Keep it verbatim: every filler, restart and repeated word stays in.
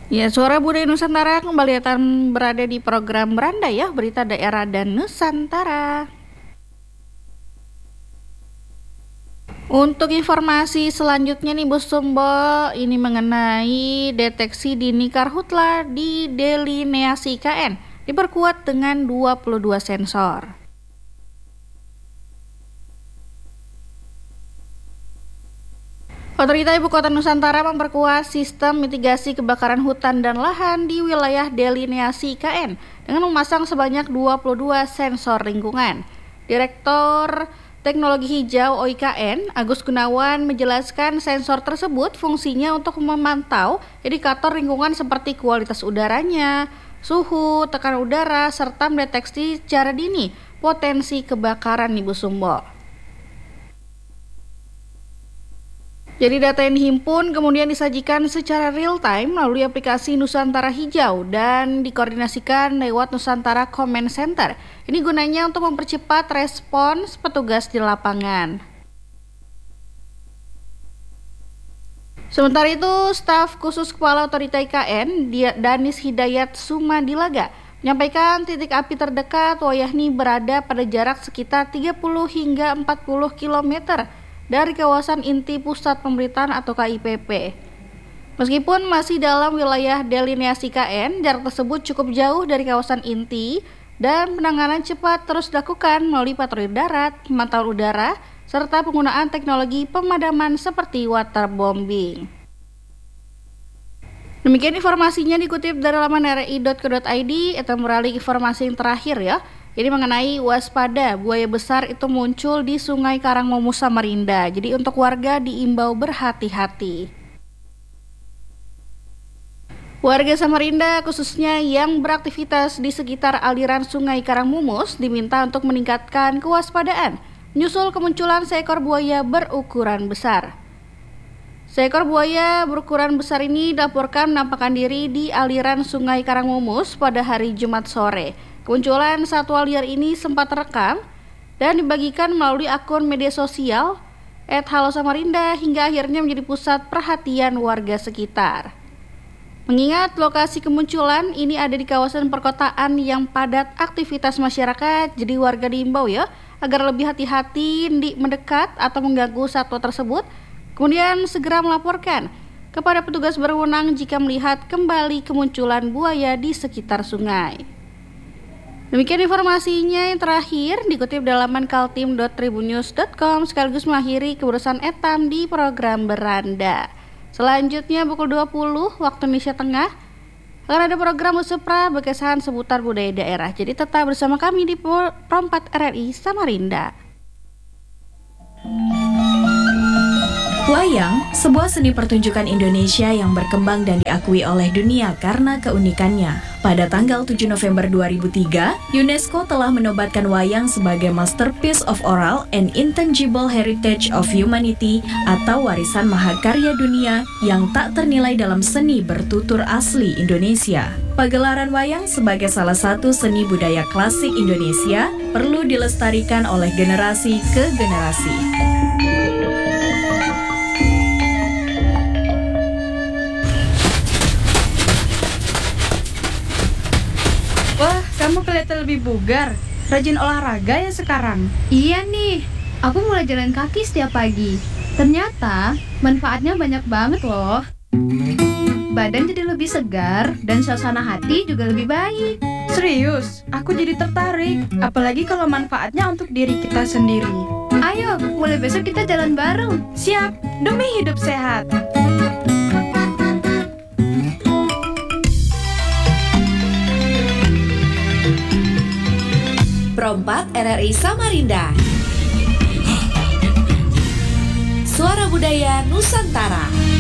Ya, Suara Budaya Nusantara kembali akan berada di program Beranda ya, berita daerah dan Nusantara. Untuk informasi selanjutnya nih Bu Sumbo, ini mengenai deteksi dini karhutla di delineasi I K N diperkuat dengan dua puluh dua sensor. Otorita Ibu Kota Nusantara memperkuat sistem mitigasi kebakaran hutan dan lahan di wilayah delineasi I K N dengan memasang sebanyak dua puluh dua sensor lingkungan. Direktur Teknologi Hijau O I K N, Agus Gunawan menjelaskan sensor tersebut fungsinya untuk memantau indikator lingkungan seperti kualitas udaranya, suhu, tekanan udara, serta mendeteksi secara dini potensi kebakaran Ibu Sumbo. Jadi data yang dihimpun kemudian disajikan secara real time melalui aplikasi Nusantara Hijau dan dikoordinasikan lewat Nusantara Command Center. Ini gunanya untuk mempercepat respons petugas di lapangan. Sementara itu, staf khusus Kepala Otorita I K N, Danis Hidayat Sumadilaga, menyampaikan titik api terdekat Wayahni berada pada jarak sekitar tiga puluh hingga empat puluh kilometer dari kawasan inti pusat pemerintahan atau K I P P. Meskipun masih dalam wilayah delineasi K N, jarak tersebut cukup jauh dari kawasan inti dan penanganan cepat terus dilakukan melalui patroli darat, pemantauan udara, serta penggunaan teknologi pemadaman seperti waterbombing. Demikian informasinya dikutip dari laman r i dot co dot i d. Kita beralih informasi yang terakhir ya. Ini mengenai waspada buaya besar itu muncul di Sungai Karangmumus Samarinda. Jadi untuk warga diimbau berhati-hati. Warga Samarinda khususnya yang beraktivitas di sekitar aliran Sungai Karangmumus diminta untuk meningkatkan kewaspadaan menyusul kemunculan seekor buaya berukuran besar. Seekor buaya berukuran besar ini dilaporkan menampakkan diri di aliran Sungai Karangmumus pada hari Jumat sore. Kemunculan satwa liar ini sempat terekam dan dibagikan melalui akun media sosial et halo samarinda hingga akhirnya menjadi pusat perhatian warga sekitar. Mengingat lokasi kemunculan ini ada di kawasan perkotaan yang padat aktivitas masyarakat, jadi warga diimbau ya agar lebih hati-hati di mendekat atau mengganggu satwa tersebut, kemudian segera melaporkan kepada petugas berwenang jika melihat kembali kemunculan buaya di sekitar sungai. Demikian informasinya yang terakhir dikutip dari laman kaltim dot tribunnews dot com sekaligus mengakhiri keberusan etam di program Beranda. Selanjutnya pukul dua puluh waktu Indonesia Tengah akan ada program Musepra berkesan seputar budaya daerah. Jadi tetap bersama kami di Prompat R R I Samarinda. Wayang, sebuah seni pertunjukan Indonesia yang berkembang dan diakui oleh dunia karena keunikannya. Pada tanggal tujuh November dua ribu tiga, UNESCO telah menobatkan wayang sebagai Masterpiece of Oral and Intangible Heritage of Humanity atau warisan mahakarya dunia yang tak ternilai dalam seni bertutur asli Indonesia. Pagelaran wayang sebagai salah satu seni budaya klasik Indonesia perlu dilestarikan oleh generasi ke generasi. Wah, kamu kelihatan lebih bugar. Rajin olahraga ya sekarang. Iya nih, aku mulai jalan kaki setiap pagi. Ternyata manfaatnya banyak banget loh. Badan jadi lebih segar dan suasana hati juga lebih baik. Serius, aku jadi tertarik. Apalagi kalau manfaatnya untuk diri kita sendiri. Ayo, mulai besok kita jalan bareng. Siap, demi hidup sehat. Prompat R R I Samarinda. Suara Budaya Nusantara.